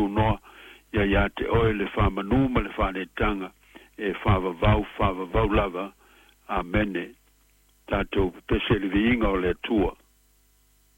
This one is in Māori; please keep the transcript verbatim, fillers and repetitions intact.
tu noa ia ia te oe le whamanu ma le whanetanga e whavavau, whavavau lava. Amene. Tātou pese le viinga o le tua.